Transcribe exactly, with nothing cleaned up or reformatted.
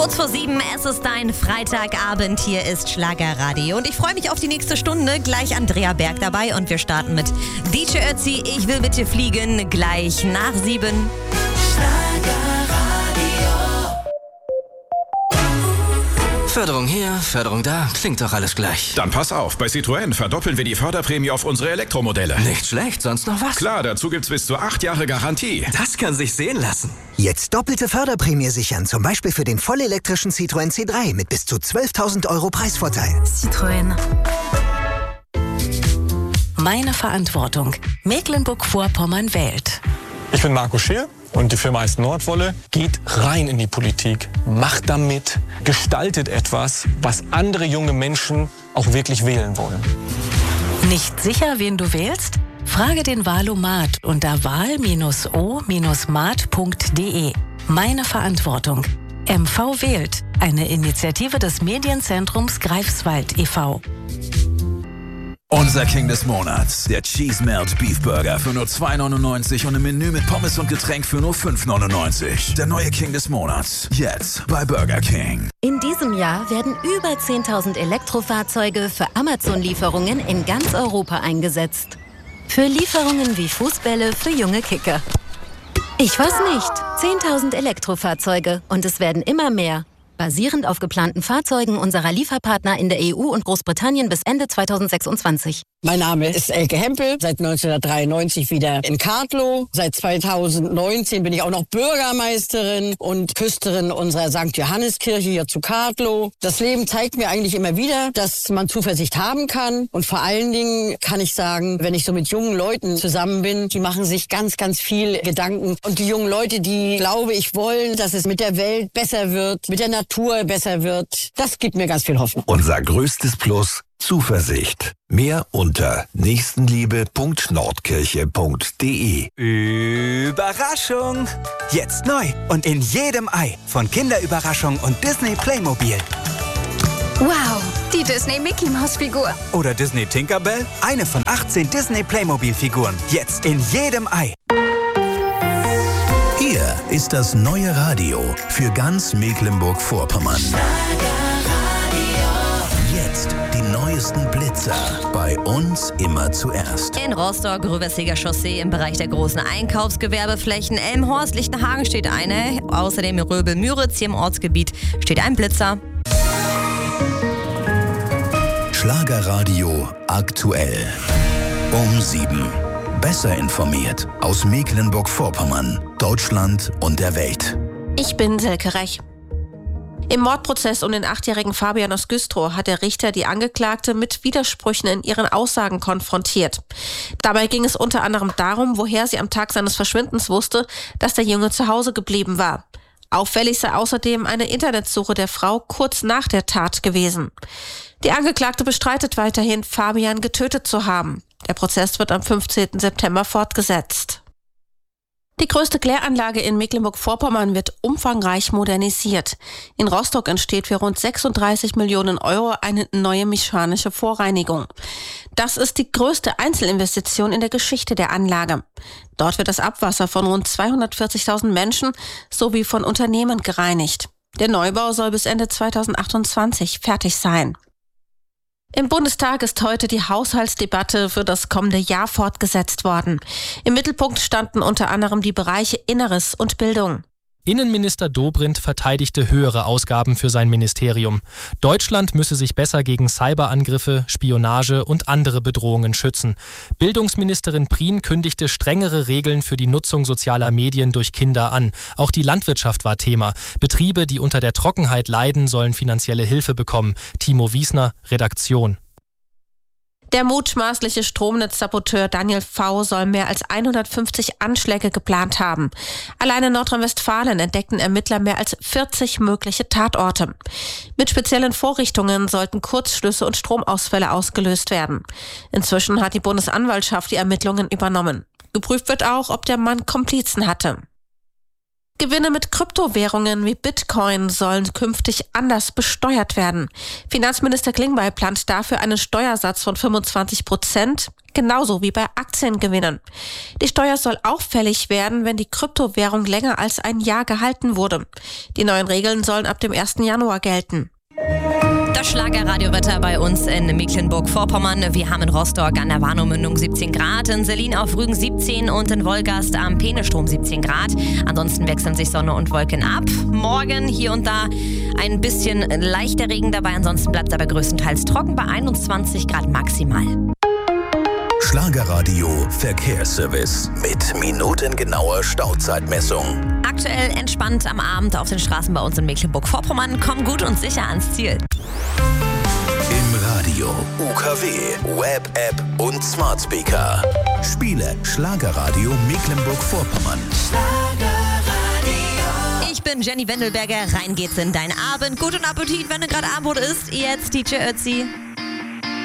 Kurz vor sieben, es ist ein Freitagabend, hier ist Schlagerradio und ich freue mich auf die nächste Stunde, gleich Andrea Berg dabei und wir starten mit D J Ötzi, ich will mit dir fliegen, gleich nach sieben. Förderung hier, Förderung da, klingt doch alles gleich. Dann pass auf, bei Citroën verdoppeln wir die Förderprämie auf unsere Elektromodelle. Nicht schlecht, sonst noch was? Klar, dazu gibt's bis zu acht Jahre Garantie. Das kann sich sehen lassen. Jetzt doppelte Förderprämie sichern, zum Beispiel für den vollelektrischen Citroën C drei mit bis zu zwölftausend Euro Preisvorteil. Citroën. Meine Verantwortung. Mecklenburg-Vorpommern wählt. Ich bin Marco Scheer und die Firma heißt Nordwolle. Geht rein in die Politik, macht damit, gestaltet etwas, was andere junge Menschen auch wirklich wählen wollen. Nicht sicher, wen du wählst? Frage den Wahlomat unter wahl Bindestrich o Bindestrich mat punkt de. Meine Verantwortung. M V wählt. Eine Initiative des Medienzentrums Greifswald e V Unser King des Monats, der Cheese Melt Beef Burger für nur zwei neunundneunzig und ein Menü mit Pommes und Getränk für nur fünf neunundneunzig. Der neue King des Monats, jetzt bei Burger King. In diesem Jahr werden über zehntausend Elektrofahrzeuge für Amazon-Lieferungen in ganz Europa eingesetzt. Für Lieferungen wie Fußbälle für junge Kicker. Ich weiß nicht, zehntausend Elektrofahrzeuge und es werden immer mehr. Basierend auf geplanten Fahrzeugen unserer Lieferpartner in der E U und Großbritannien bis Ende zweitausendsechsundzwanzig. Mein Name ist Elke Hempel, seit neunzehnhundertdreiundneunzig wieder in Kartlow. Seit zweitausendneunzehn bin ich auch noch Bürgermeisterin und Küsterin unserer Sankt Johanneskirche hier zu Kartlow. Das Leben zeigt mir eigentlich immer wieder, dass man Zuversicht haben kann. Und vor allen Dingen kann ich sagen, wenn ich so mit jungen Leuten zusammen bin, die machen sich ganz, ganz viel Gedanken. Und die jungen Leute, die, glaube ich, wollen, dass es mit der Welt besser wird, mit der Natur besser wird, das gibt mir ganz viel Hoffnung. Unser größtes Plus: Zuversicht. Mehr unter nächstenliebe punkt nordkirche punkt de. Überraschung! Jetzt neu und in jedem Ei von Kinderüberraschung und Disney Playmobil. Wow, die Disney Mickey Maus Figur. Oder Disney Tinkerbell, eine von achtzehn Disney Playmobil Figuren. Jetzt in jedem Ei. Hier ist das neue Radio für ganz Mecklenburg-Vorpommern. Jetzt die neuesten Blitzer. Bei uns immer zuerst. In Rostock, Rüversiger Chaussee im Bereich der großen Einkaufsgewerbeflächen. Elmhorst, Lichtenhagen steht eine. Außerdem in Röbel-Müritz, hier im Ortsgebiet, steht ein Blitzer. Schlagerradio aktuell. Um sieben. Besser informiert aus Mecklenburg-Vorpommern, Deutschland und der Welt. Ich bin Selke Rech. Im Mordprozess um den achtjährigen Fabian aus Güstrow hat der Richter die Angeklagte mit Widersprüchen in ihren Aussagen konfrontiert. Dabei ging es unter anderem darum, woher sie am Tag seines Verschwindens wusste, dass der Junge zu Hause geblieben war. Auffällig sei außerdem eine Internetsuche der Frau kurz nach der Tat gewesen. Die Angeklagte bestreitet weiterhin, Fabian getötet zu haben. Der Prozess wird am fünfzehnten September fortgesetzt. Die größte Kläranlage in Mecklenburg-Vorpommern wird umfangreich modernisiert. In Rostock entsteht für rund sechsunddreißig Millionen Euro eine neue mechanische Vorreinigung. Das ist die größte Einzelinvestition in der Geschichte der Anlage. Dort wird das Abwasser von rund zweihundertvierzigtausend Menschen sowie von Unternehmen gereinigt. Der Neubau soll bis Ende zweitausendachtundzwanzig fertig sein. Im Bundestag ist heute die Haushaltsdebatte für das kommende Jahr fortgesetzt worden. Im Mittelpunkt standen unter anderem die Bereiche Inneres und Bildung. Innenminister Dobrindt verteidigte höhere Ausgaben für sein Ministerium. Deutschland müsse sich besser gegen Cyberangriffe, Spionage und andere Bedrohungen schützen. Bildungsministerin Prien kündigte strengere Regeln für die Nutzung sozialer Medien durch Kinder an. Auch die Landwirtschaft war Thema. Betriebe, die unter der Trockenheit leiden, sollen finanzielle Hilfe bekommen. Timo Wiesner, Redaktion. Der mutmaßliche Stromnetzsaboteur Daniel V. soll mehr als hundertfünfzig Anschläge geplant haben. Allein in Nordrhein-Westfalen entdeckten Ermittler mehr als vierzig mögliche Tatorte. Mit speziellen Vorrichtungen sollten Kurzschlüsse und Stromausfälle ausgelöst werden. Inzwischen hat die Bundesanwaltschaft die Ermittlungen übernommen. Geprüft wird auch, ob der Mann Komplizen hatte. Gewinne mit Kryptowährungen wie Bitcoin sollen künftig anders besteuert werden. Finanzminister Klingbeil plant dafür einen Steuersatz von fünfundzwanzig Prozent, genauso wie bei Aktiengewinnen. Die Steuer soll auch fällig werden, wenn die Kryptowährung länger als ein Jahr gehalten wurde. Die neuen Regeln sollen ab dem ersten Januar gelten. Das Schlagerradiowetter bei uns in Mecklenburg-Vorpommern. Wir haben in Rostock an der Warnow-Mündung siebzehn Grad, in Selin auf Rügen siebzehn und in Wolgast am Peenestrom siebzehn Grad. Ansonsten wechseln sich Sonne und Wolken ab. Morgen hier und da ein bisschen leichter Regen dabei, ansonsten bleibt es aber größtenteils trocken bei einundzwanzig Grad maximal. Schlagerradio Verkehrsservice mit minutengenauer Stauzeitmessung. Aktuell entspannt am Abend auf den Straßen bei uns in Mecklenburg-Vorpommern. Komm gut und sicher ans Ziel. Im Radio, U K W, Web, App und Smart Speaker. Spiele Schlagerradio Mecklenburg-Vorpommern. Ich bin Jenny Wendelberger. Rein geht's in deinen Abend. Guten Appetit, wenn du gerade Abendbrot isst. Jetzt D J Ötzi.